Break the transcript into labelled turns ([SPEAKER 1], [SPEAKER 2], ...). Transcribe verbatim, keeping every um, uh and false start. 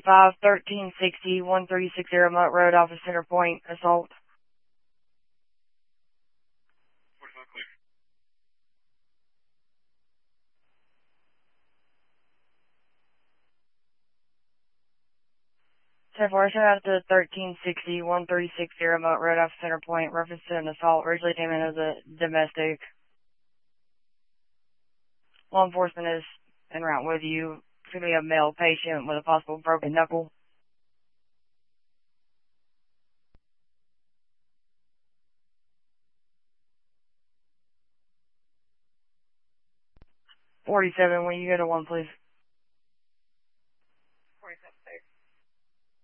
[SPEAKER 1] forty-five, thirteen sixty, one three six zero Mutt Road, Office Center Point, assault. Separation out to thirteen sixty, one three six zero Mutt Road, Office Center Point, reference to an assault, originally came in as a domestic. Law enforcement is en route with you. It's going to be a male patient with a possible broken knuckle. forty-seven, when you go to one, please.